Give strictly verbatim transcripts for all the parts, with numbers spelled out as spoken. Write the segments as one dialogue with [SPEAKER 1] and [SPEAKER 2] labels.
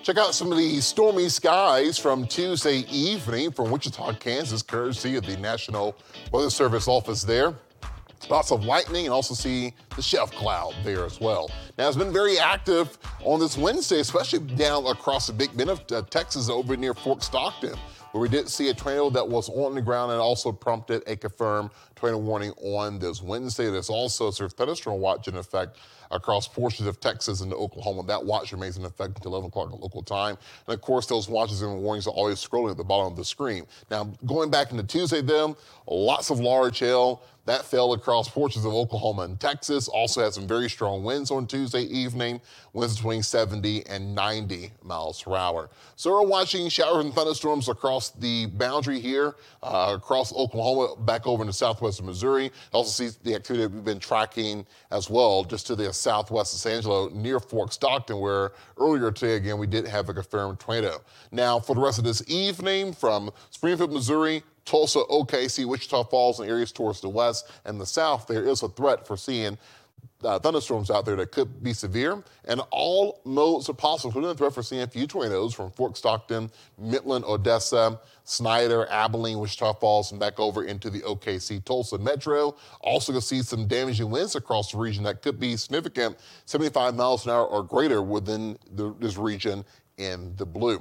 [SPEAKER 1] Check out some of the stormy skies from Tuesday evening from Wichita, Kansas, courtesy of the National Weather Service office there. Lots of lightning, and also see the chef cloud there as well. Now, it's been very active on this Wednesday, especially down across the Big Bend of uh, Texas over near Fort Stockton, where we did see a tornado that was on the ground and also prompted a confirmed tornado warning on this Wednesday. There's also a sort of thunderstorm watch in effect across portions of Texas and Oklahoma. That watch remains in effect until eleven o'clock local time. And of course, those watches and warnings are always scrolling at the bottom of the screen. Now, going back into Tuesday then, lots of large hail. That fell across portions of Oklahoma and Texas. Also had some very strong winds on Tuesday evening, winds between seventy and ninety miles per hour. So we're watching showers and thunderstorms across the boundary here, uh, across Oklahoma, back over into southwestern Missouri. Also see the activity that we've been tracking as well, just to the southwest of San Angelo, near Fort Stockton, where earlier today, again, we did have a confirmed tornado. Now, for the rest of this evening, from Springfield, Missouri, Tulsa, O K C, Wichita Falls, and areas towards the west and the south, there is a threat for seeing uh, thunderstorms out there that could be severe. And all modes are possible, including the threat for seeing a few tornadoes from Fort Stockton, Midland, Odessa, Snyder, Abilene, Wichita Falls, and back over into the O K C Tulsa metro. Also going to see some damaging winds across the region that could be significant, seventy-five miles an hour or greater within the, this region in the blue.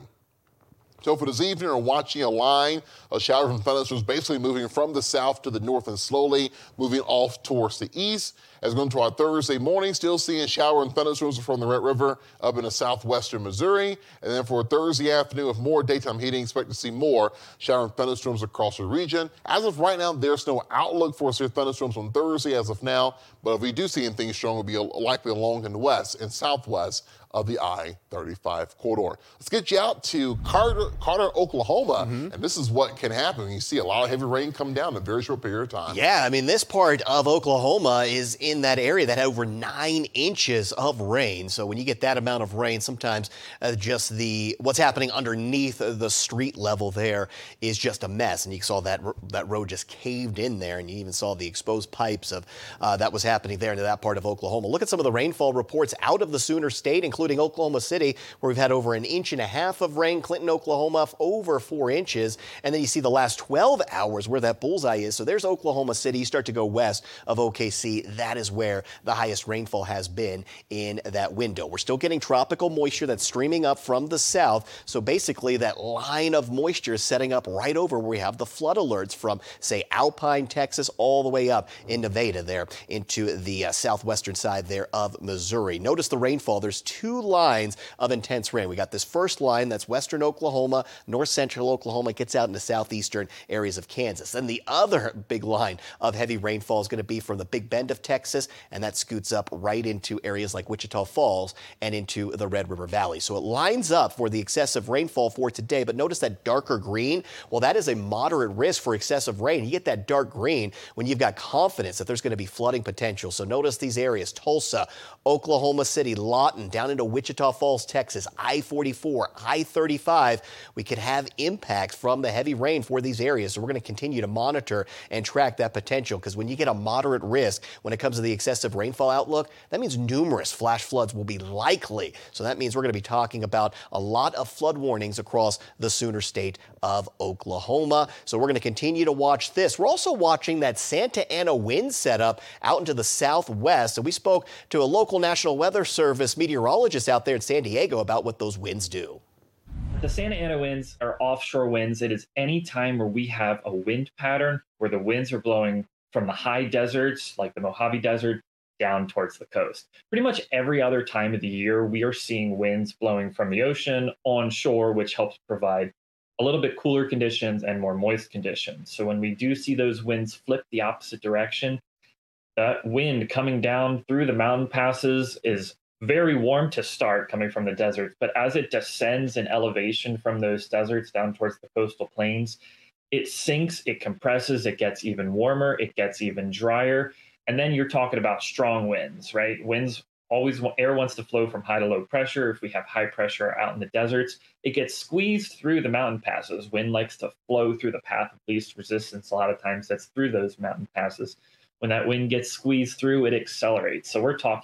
[SPEAKER 1] So for this evening, we're watching a line of showers and thunderstorms basically moving from the south to the north and slowly moving off towards the east. As we go into our Thursday morning, still seeing shower and thunderstorms from the Red River up into southwestern Missouri. And then for Thursday afternoon, with more daytime heating, expect to see more shower and thunderstorms across the region. As of right now, there's no outlook for severe thunderstorms on Thursday as of now. But if we do see anything strong, it will be likely along in the west and southwest of the I thirty-five corridor. Let's get you out to Carter, Carter Oklahoma, mm-hmm. and this is what can happen when you see a lot of heavy rain come down in a very short period of time.
[SPEAKER 2] Yeah, I mean, this part of Oklahoma is in that area that had over nine inches of rain. So when you get that amount of rain, sometimes uh, just the what's happening underneath the street level there is just a mess. And you saw that that road just caved in there, and you even saw the exposed pipes of uh, that was happening there into that part of Oklahoma. Look at some of the rainfall reports out of the Sooner State, including Oklahoma City, where we've had over an inch and a half of rain. Clinton, Oklahoma, over four inches. And then you see the last twelve hours where that bullseye is. So there's Oklahoma City. You start to go west of O K C. That is where the highest rainfall has been in that window. We're still getting tropical moisture that's streaming up from the south. So basically that line of moisture is setting up right over where we have the flood alerts from, say, Alpine, Texas, all the way up in Nevada there into the uh, southwestern side there of Missouri. Notice the rainfall. There's two lines of intense rain. We got this first line that's western Oklahoma, north central Oklahoma, gets out into southeastern areas of Kansas. Then the other big line of heavy rainfall is going to be from the Big Bend of Texas, and that scoots up right into areas like Wichita Falls and into the Red River Valley. So it lines up for the excessive rainfall for today, but notice that darker green. Well, that is a moderate risk for excessive rain. You get that dark green when you've got confidence that there's going to be flooding potential. So notice these areas: Tulsa, Oklahoma City, Lawton, down into Wichita Falls, Texas, I forty-four, I thirty-five. We could have impacts from the heavy rain for these areas. So we're going to continue to monitor and track that potential, because when you get a moderate risk when it comes to the excessive rainfall outlook, that means numerous flash floods will be likely. So that means we're going to be talking about a lot of flood warnings across the Sooner State of Oklahoma. So we're going to continue to watch this. We're also watching that Santa Ana wind setup out into the southwest. And we spoke to a local National Weather Service meteorologist out there in San Diego about what those winds do.
[SPEAKER 3] The Santa Ana winds are offshore winds. It is any time where we have a wind pattern where the winds are blowing from the high deserts, like the Mojave Desert, down towards the coast. Pretty much every other time of the year, we are seeing winds blowing from the ocean onshore, which helps provide a little bit cooler conditions and more moist conditions. So when we do see those winds flip the opposite direction, that wind coming down through the mountain passes is very warm to start coming from the deserts, but as it descends in elevation from those deserts down towards the coastal plains, it sinks, it compresses, it gets even warmer, it gets even drier. And then you're talking about strong winds, right? Winds always, air wants to flow from high to low pressure. If we have high pressure out in the deserts, it gets squeezed through the mountain passes. Wind likes to flow through the path of least resistance. A lot of times that's through those mountain passes. When that wind gets squeezed through, it accelerates. So we're talking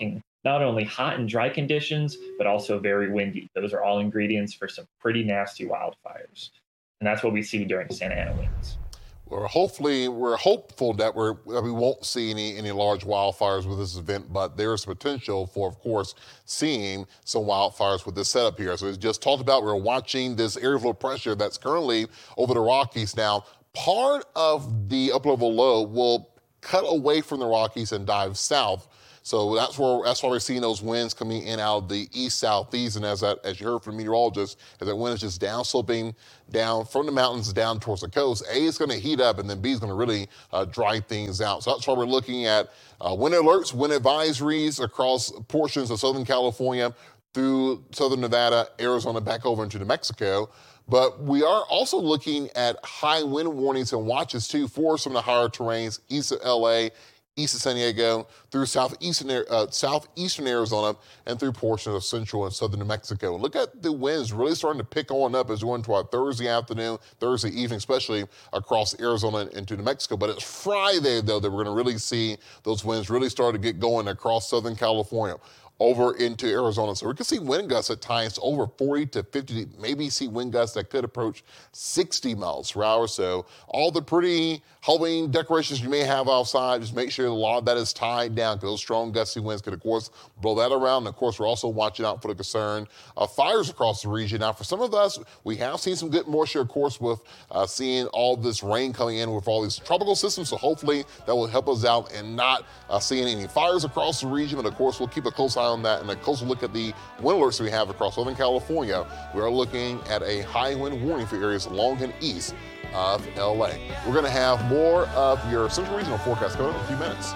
[SPEAKER 3] not only hot and dry conditions, but also very windy. Those are all ingredients for some pretty nasty wildfires. And that's what we see during Santa Ana winds.
[SPEAKER 1] We're hopefully we're hopeful that we're that we won't see any any large wildfires with this event, but there's potential for, of course, seeing some wildfires with this setup here. So as just talked about, we're watching this area of low pressure that's currently over the Rockies now. Part of the upper-level low will cut away from the Rockies and dive south. So that's where that's why we're seeing those winds coming in out of the east southeast, and as that as you heard from meteorologists, as that wind is just down sloping down from the mountains down towards the coast. A is going to heat up, and then B is going to really uh, dry things out. So that's why we're looking at uh, wind alerts, wind advisories across portions of Southern California through Southern Nevada, Arizona, back over into New Mexico. But we are also looking at high wind warnings and watches too for some of the higher terrains east of L A, east of San Diego, through southeastern, uh, southeastern Arizona, and through portions of central and southern New Mexico. Look at the winds really starting to pick on up as we go into our Thursday afternoon, Thursday evening, especially across Arizona and into New Mexico. But it's Friday, though, that we're going to really see those winds really start to get going across Southern California over into Arizona. So we can see wind gusts at times over forty to fifty, maybe see wind gusts that could approach sixty miles per hour. So all the pretty Halloween decorations you may have outside, just make sure a lot of that is tied down, because those strong gusty winds could, of course, blow that around. And of course, we're also watching out for the concern of fires across the region. Now, for some of us, we have seen some good moisture, of course, with uh, seeing all this rain coming in with all these tropical systems. So hopefully that will help us out in not uh, seeing any fires across the region. But of course, we'll keep a close eye on that and a closer look at the wind alerts we have across Southern California. We are looking at a high wind warning for areas along and east of L A. We're going to have more of your Central Regional forecast coming up in a few minutes.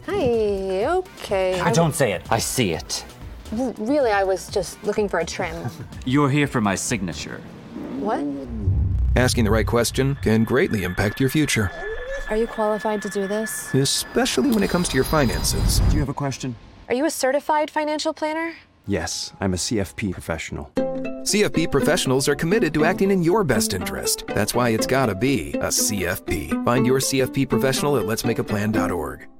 [SPEAKER 4] Hi, okay.
[SPEAKER 5] I don't say it. I see it.
[SPEAKER 4] Well, really, I was just looking for a trim.
[SPEAKER 5] You're here for my signature.
[SPEAKER 4] What?
[SPEAKER 6] Asking the right question can greatly impact your future,
[SPEAKER 4] Are you qualified to do this?
[SPEAKER 6] especially when it comes to your finances.
[SPEAKER 7] Do you have a question?
[SPEAKER 4] Are you a certified financial planner?
[SPEAKER 7] Yes, I'm a C F P professional.
[SPEAKER 6] C F P professionals are committed to acting in your best interest. That's why it's gotta be a C F P. Find your C F P professional at lets make a plan dot org.